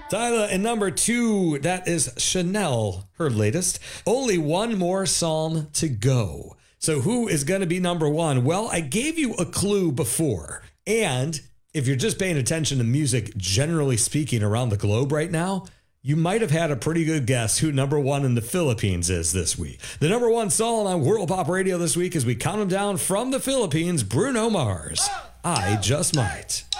Tyler, and number 2, that is Chanel, her latest. Only one more song to go. So who is going to be number 1? Well, I gave you a clue before. And if you're just paying attention to music, generally speaking, around the globe right now, you might have had a pretty good guess who number 1 in the Philippines is this week. The number 1 song on World Pop Radio this week as we count them down from the Philippines, Bruno Mars, I Just Might.